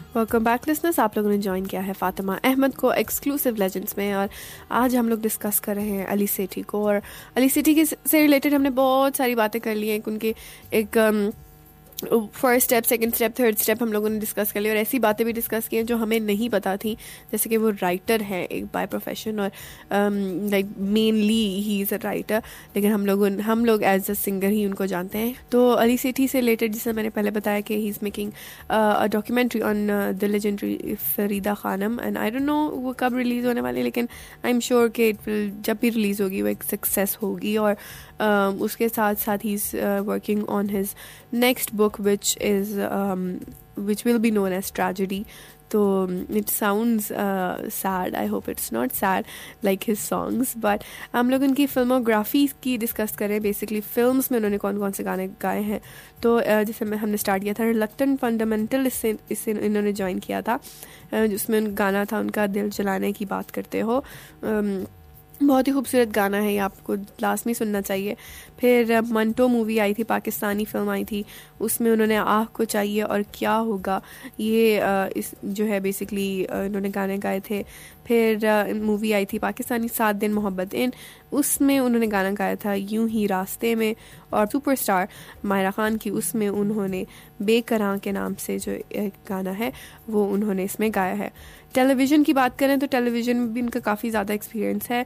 Welcome back listeners, आप लोगों ने ज्वाइन किया है फातिमा अहमद को एक्सक्लूसिव लेजेंड्स में। और आज हम लोग डिस्कस कर रहे हैं अली सेठी को। और अली सेठी के से रिलेटेड हमने बहुत सारी बातें कर ली हैं। उनके एक first step, second step, third step हम लोगों ने डिस्कस कर लिया। और ऐसी बातें भी डिस्कस की हैं जो हमें नहीं पता थी, जैसे कि वो राइटर है एक बाय प्रोफेशन, और like mainly he is a writer, लेकिन हम लोग एज अ सिंगर ही उनको जानते हैं। तो अली सेठी से रिलेटेड, जैसे मैंने पहले बताया कि he is making a documentary on the legendary Farida Khanam, and I don't know वो कब रिलीज़ होने वाली, लेकिन आई एम श्योर कि इट विल, जब भी रिलीज़ होगी वो एक सक्सेस होगी। और उसके साथ साथ he is working on his next book which will be known as tragedy. So it sounds sad. I hope it's not sad like his songs. But हम लोग उनकी फिल्मोग्राफी की डिस्कस करें। बेसिकली फिल्म्स में उन्होंने कौन कौन से गाने गाए हैं। तो जैसे हमने स्टार्ट किया था रिलक्टेंट फंडामेंटल, इससे इन्होंने ज्वाइन किया था, जिसमें गाना था उनका दिल जलाने की बात करते हो। बहुत ही खूबसूरत गाना है, ये आपको लास्ट में सुनना चाहिए। फिर मंटो मूवी आई थी, पाकिस्तानी फिल्म आई थी, उसमें उन्होंने आँख को चाहिए और क्या होगा, ये इस जो है बेसिकली इन्होंने गाने गाए थे। फिर मूवी आई थी पाकिस्तानी 7 दिन मोहब्बत इन, उसमें उन्होंने गाना गाया था यूं ही रास्ते में। और सुपरस्टार मायरा खान की, उसमें उन्होंने बेकरां के नाम से जो एक गाना है वो उन्होंने इसमें गाया है। टेलीविज़न की बात करें तो टेलीविज़न में भी इनका काफ़ी ज़्यादा एक्सपीरियंस है।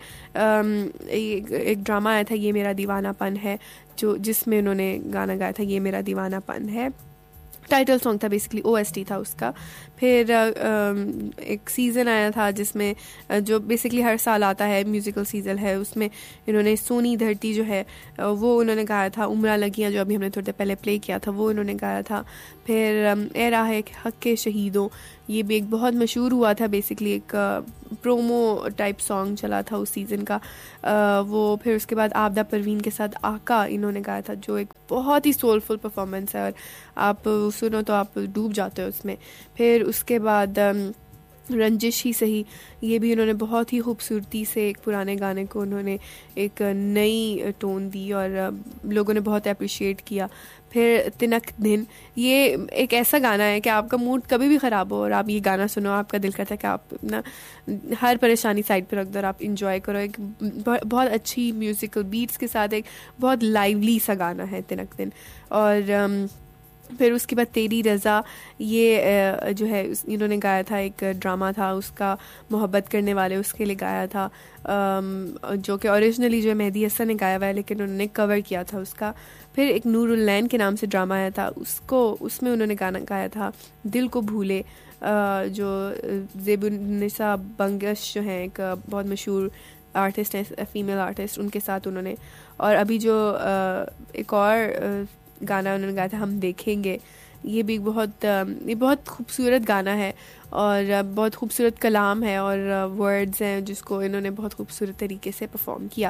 एक ड्रामा आया था ये मेरा दीवानापन है, जिसमें उन्होंने गाना गाया था ये मेरा दीवानापन है। टाइटल सॉन्ग था, बेसिकली OST था उसका। फिर एक सीज़न आया था जिसमें जो बेसिकली हर साल आता है, म्यूज़िकल सीज़न है, उसमें इन्होंने सोनी धरती जो है वो उन्होंने गाया था। उम्रा लगियाँ जो अभी हमने थोड़ी देर पहले प्ले किया था वो इन्होंने गाया था। फिर ए राह हक के शहीदों, ये भी एक बहुत मशहूर हुआ था, बेसिकली एक प्रोमो टाइप सॉन्ग चला था उस सीज़न का वो। फिर उसके बाद आबदा परवीन के साथ आका इन्होंने गाया था, जो एक बहुत ही सोलफुल परफॉर्मेंस है और आप सुनो तो आप डूब जाते हो उसमें। फिर उसके बाद रंजिश ही सही, ये भी उन्होंने बहुत ही खूबसूरती से एक पुराने गाने को उन्होंने एक नई टोन दी और लोगों ने बहुत अप्रिशिएट किया। फिर तिनक दिन, ये एक ऐसा गाना है कि आपका मूड कभी भी ख़राब हो और आप ये गाना सुनो, आपका दिल करता है कि आप ना हर परेशानी साइड पर रख दो और आप इंजॉय करो। एक बहुत अच्छी म्यूज़िकल बीट्स के साथ एक बहुत लाइवली सा गाना है तिनक दिन। और फिर उसके बाद तेरी रज़ा, ये जो है इन्होंने गाया था, एक ड्रामा था उसका, मोहब्बत करने वाले, उसके लिए गाया था, जो कि ओरिजिनली जो है मेहदी हसन ने गाया हुआ है, लेकिन उन्होंने कवर किया था उसका। फिर एक नूरुल्लैन के नाम से ड्रामा आया था, उसमें उन्होंने गाना गाया था दिल को भूले, जो ज़ेबुन्निसा बंगश जो हैं एक बहुत मशहूर आर्टिस्ट हैं, फीमेल आर्टिस्ट, उनके साथ उन्होंने। और अभी जो एक और गाना उन्होंने गाया था हम देखेंगे, ये भी बहुत खूबसूरत गाना है और बहुत खूबसूरत कलाम है और वर्ड्स हैं जिसको इन्होंने बहुत खूबसूरत तरीके से परफॉर्म किया।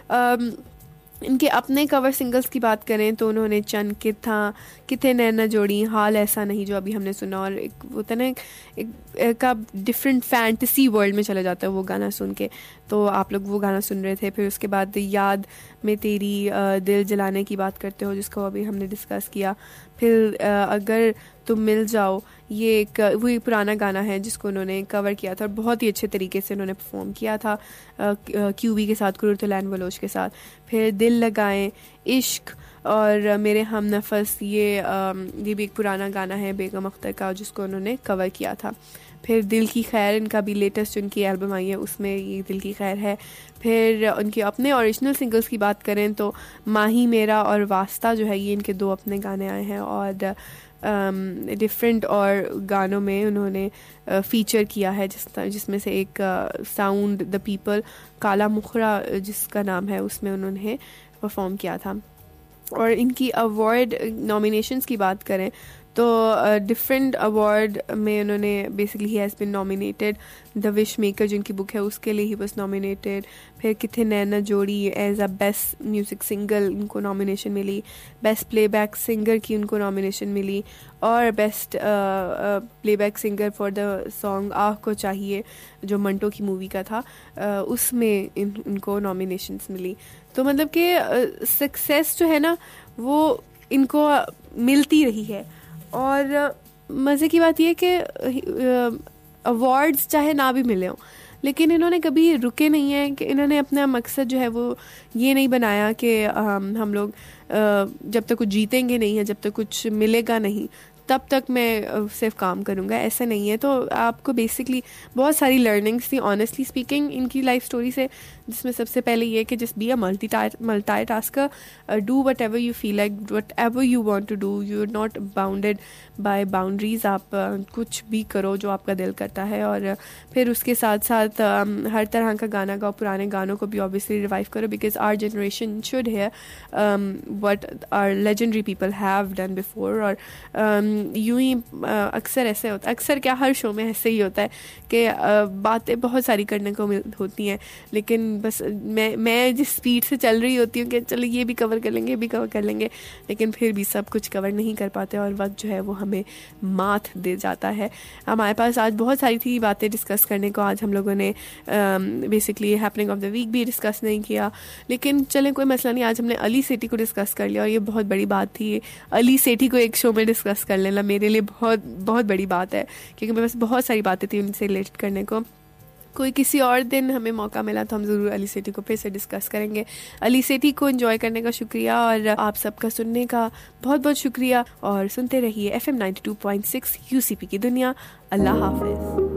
इनके अपने कवर सिंगल्स की बात करें तो उन्होंने चन किथा, किथे नैना जोड़ी, हाल ऐसा नहीं जो अभी हमने सुना, और एक होता ना एक आप डिफरेंट फैंटेसी वर्ल्ड में चले जाते हो वो गाना सुन के, तो आप लोग वो गाना सुन रहे थे। फिर उसके बाद याद में तेरी, दिल जलाने की बात करते हो जिसको अभी हमने डिस्कस किया। फिर अगर तुम मिल जाओ, ये एक वही पुराना गाना है जिसको उन्होंने कवर किया था और बहुत ही अच्छे तरीके से उन्होंने परफॉर्म किया था QB के साथ, कुरुतुलैन बलोच के साथ। फिर दिल लगाएं, इश्क और मेरे हम नफस, ये भी एक पुराना गाना है बेगम अख्तर का जिसको उन्होंने कवर किया था। फिर दिल की खैर, इनका भी लेटेस्ट जो इनकी एल्बम आई है उसमें ये दिल की खैर है। फिर उनके अपने ओरिजिनल सिंगल्स की बात करें तो माही मेरा और वास्ता जो है ये इनके 2 अपने गाने आए हैं। और डिफरेंट और गानों में उन्होंने फीचर किया है, जिसमें से एक साउंड द पीपल, काला मुखरा जिसका नाम है, उसमें उन्होंने परफॉर्म किया था। और इनकी अवार्ड नॉमिनेशंस की बात करें तो डिफरेंट अवार्ड में उन्होंने basically he has been nominated. The wish maker जिनकी बुक है उसके लिए ही बस नॉमिनेटेड। फिर किथे नैना जोड़ी as a best music single उनको नॉमिनेशन मिली, बेस्ट प्लेबैक सिंगर की उनको नॉमिनेशन मिली, और best playback singer for the song आँख को चाहिए जो मंटो की मूवी का था, उसमें इनको नॉमिनेशंस मिली। तो मतलब कि सक्सेस जो है ना वो इनको मिलती रही है। और मज़े की बात यह कि अवार्ड्स चाहे ना भी मिले हों, लेकिन इन्होंने कभी रुके नहीं हैं कि इन्होंने अपना मकसद जो है वो ये नहीं बनाया कि हम लोग जब तक कुछ जीतेंगे नहीं है, जब तक कुछ मिलेगा नहीं तब तक मैं सिर्फ काम करूँगा, ऐसा नहीं है। तो आपको बेसिकली बहुत सारी लर्निंग्स थी ऑनेस्टली स्पीकिंग इनकी लाइफ स्टोरी से, जिसमें सबसे पहले ये कि just be a multitasker, do what ever you feel like, what ever you want to do, you are not bounded by boundaries, आप कुछ भी करो जो आपका दिल करता है। और फिर उसके साथ साथ हर तरह का गाना गाओ, पुराने गानों को भी ऑब्वियसली रिवाइव करो, because our generation should here what our legendary people have done before. और यूं ही अक्सर ऐसे होता है, अक्सर क्या हर शो में ऐसे ही होता है कि बातें बहुत सारी करने को होती हैं, लेकिन बस मैं जिस स्पीड से चल रही होती हूँ कि चलो ये भी कवर कर लेंगे, ये भी कवर कर लेंगे, लेकिन फिर भी सब कुछ कवर नहीं कर पाते और वक्त जो है वो हमें मात दे जाता है। हमारे पास आज बहुत सारी थी बातें डिस्कस करने को, आज हम लोगों ने basically happening of the week भी डिस्कस नहीं किया, लेकिन चलें कोई मसला नहीं, आज हमने अली सेठी को डिस्कस कर लिया और ये बहुत बड़ी बात थी। अली सेठी को एक शो में डिस्कस कर लेना मेरे लिए बहुत बहुत बड़ी बात है, क्योंकि मेरे पास बहुत सारी बातें थी उनसे रिलेट करने को। कोई किसी और दिन हमें मौका मिला तो हम ज़रूर अली सेठी को फिर से डिस्कस करेंगे। अली सेठी को एंजॉय करने का शुक्रिया और आप सबका सुनने का बहुत बहुत शुक्रिया, और सुनते रहिए FM 92.6 UCP की दुनिया। अल्लाह हाफिज़।